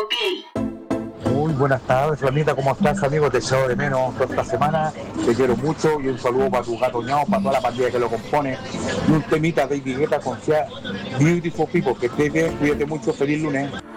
Muy buenas tardes, Flamita, ¿cómo estás, amigo? Te echado de menos toda esta semana, te quiero mucho y un saludo para tu gato ñao, para toda la pandilla que lo compone y un temita de David Guetta con Sea Beautiful People, que estés bien, cuídate mucho, feliz lunes.